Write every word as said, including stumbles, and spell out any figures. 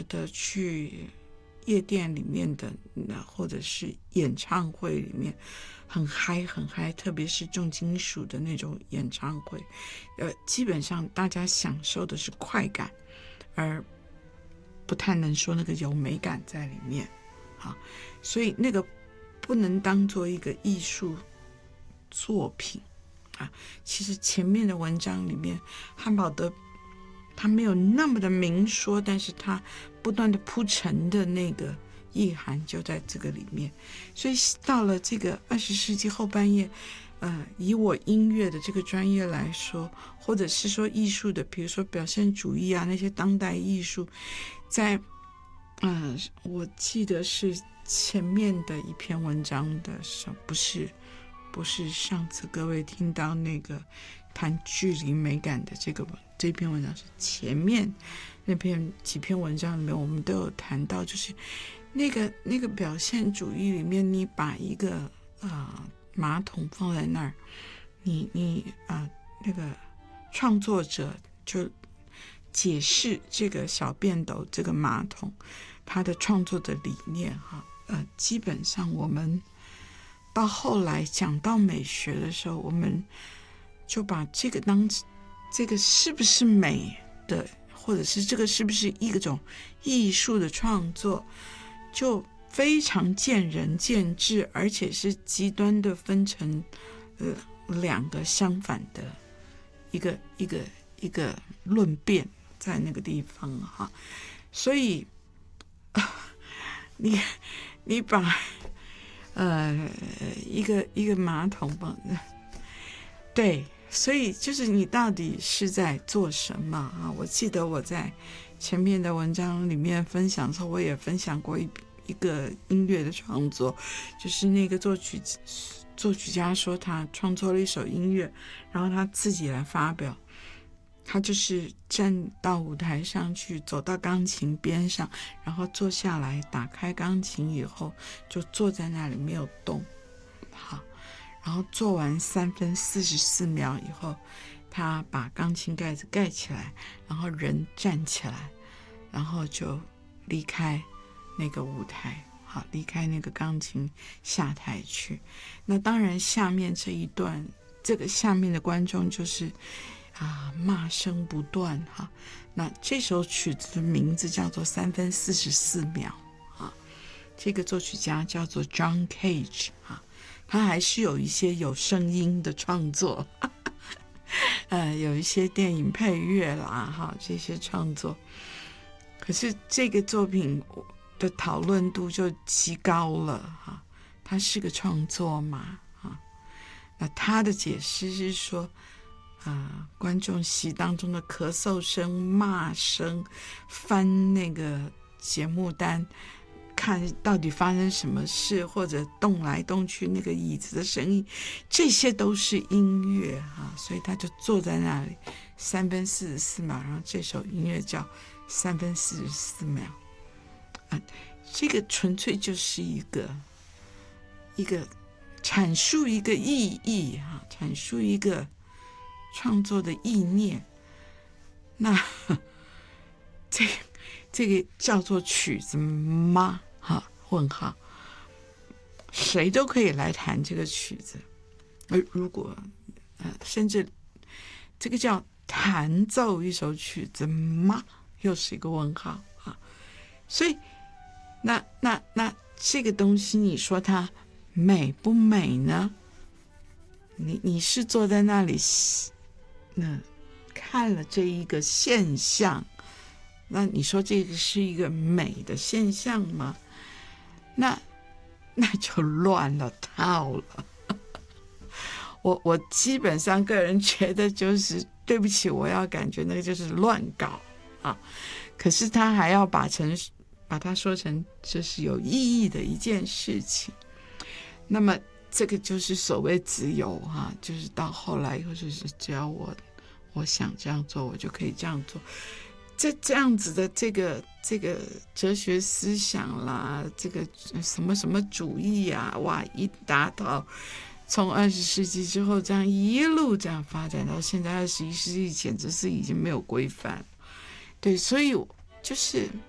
的去夜店里面的，或者是演唱会里面很嗨很嗨，特别是重金属的那种演唱会，呃，基本上大家享受的是快感，而不太能说那个有美感在里面。好，所以那个不能当做一个艺术作品啊。其实前面的文章里面，汉堡德他没有那么的明说，但是他不断的铺陈的那个意涵就在这个里面。所以到了这个二十世纪后半叶，呃，以我音乐的这个专业来说，或者是说艺术的，比如说表现主义啊，那些当代艺术，在呃，我记得是前面的一篇文章的时候，不是不是上次各位听到那个谈距离美感的这个这篇文章，是前面那篇几篇文章里面我们都有谈到，就是那个那个表现主义里面，你把一个呃马桶放在那儿，你你啊、呃、那个创作者就解释这个小便斗这个马桶他的创作的理念哈，呃，基本上我们到后来讲到美学的时候，我们就把这个当这个是不是美的，或者是这个是不是一种艺术的创作，就非常见仁见智，而且是极端的分成呃两个相反的一个一个一个论辩在那个地方哈。所以你你把呃一个一个马桶放，对，所以就是你到底是在做什么啊？我记得我在前面的文章里面分享的时候，我也分享过一一个音乐的创作，就是那个作曲作曲家说他创作了一首音乐，然后他自己来发表。他就是站到舞台上去，走到钢琴边上，然后坐下来，打开钢琴以后就坐在那里没有动。好，然后做完三分四十四秒以后，他把钢琴盖子盖起来，然后人站起来，然后就离开那个舞台，好，离开那个钢琴下台去。那当然下面这一段，这个下面的观众就是啊，骂声不断哈。那这首曲子的名字叫做三分四十四秒啊，这个作曲家叫做 John Cage 啊，他还是有一些有声音的创作，呵呵呃，有一些电影配乐啦哈，这些创作。可是这个作品的讨论度就极高了哈，它是个创作嘛啊。那他的解释是说，啊，观众席当中的咳嗽声、骂声、翻那个节目单看到底发生什么事，或者动来动去那个椅子的声音，这些都是音乐啊，所以他就坐在那里三分四十四秒，然后这首音乐叫三分四十四秒啊，这个纯粹就是一个一个阐述一个意义啊，阐述一个创作的意念。那这这个叫做曲子吗？哈，问号，谁都可以来弹这个曲子。而如果呃，甚至这个叫弹奏一首曲子吗？又是一个问号啊。所以，那那那这个东西，你说它美不美呢？你你是坐在那里，那看了这一个现象，那你说这个是一个美的现象吗？那那就乱了套了。我我基本上个人觉得就是对不起，我要感觉那个就是乱搞啊。可是他还要把成把它说成这是有意义的一件事情。那么这个就是所谓自由哈、啊，就是到后来以后就是只要我我想这样做，我就可以这样做。这这样子的这个这个哲学思想啦，这个什么什么主义啊，哇，一大套，从二十世纪之后这样一路这样发展到现在二十一世纪，简直是已经没有规范。对，所以就是